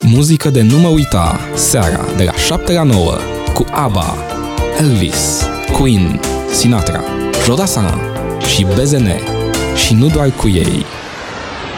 Muzică de nu mă uita, seara de la 7 la 9 cu ABBA, Elvis, Queen, Sinatra, Jodassin și BZN și nu doar cu ei.